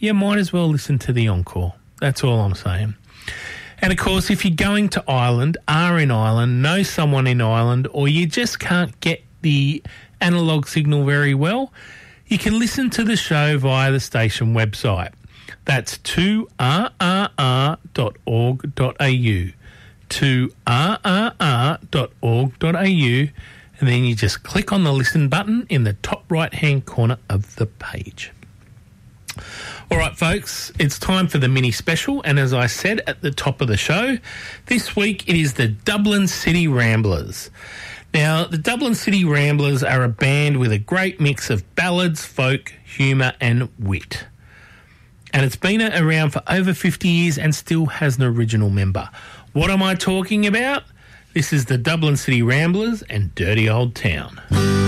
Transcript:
you might as well listen to the encore. That's all I'm saying. And, of course, if you're going to Ireland, are in Ireland, know someone in Ireland, or you just can't get the analogue signal very well, you can listen to the show via the station website. That's 2rrr.org.au. 2rrr.org.au, and then you just click on the listen button in the top right-hand corner of the page. All right, folks, it's time for the mini special, and as I said at the top of the show, this week it is the Dublin City Ramblers. Now, the Dublin City Ramblers are a band with a great mix of ballads, folk, humour and wit. And it's been around for over 50 years and still has an original member. What am I talking about? This is the Dublin City Ramblers and Dirty Old Town.